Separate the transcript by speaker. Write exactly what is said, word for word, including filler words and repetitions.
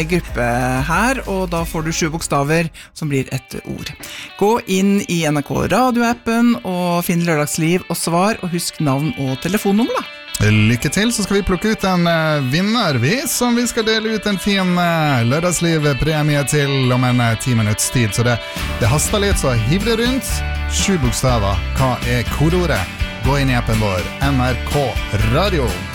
Speaker 1: gruppe her, og da får du sju bokstaver som blir et ord. Gå inn i N R K radioappen og finn Lørdagsliv og svar, og husk navn og telefonnummer da.
Speaker 2: Lykke til, så skal vi plukke ut en uh, vinner, vi, som vi skal dele ut en fin uh, Lørdagsliv-premie til om en uh, ti minutts tid. Så det, det haster litt, så hiv det rundt. Sju bokstaver, hva er kodeordet? Gå inn i appen vår, N R K Radio.